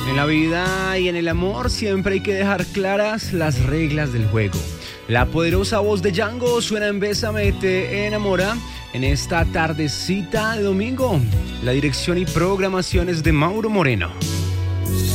En la vida y en el amor siempre hay que dejar claras las reglas del juego. La poderosa voz de Django suena en Bésame te enamora en esta tardecita de domingo. La dirección y programación es de Mauro Moreno.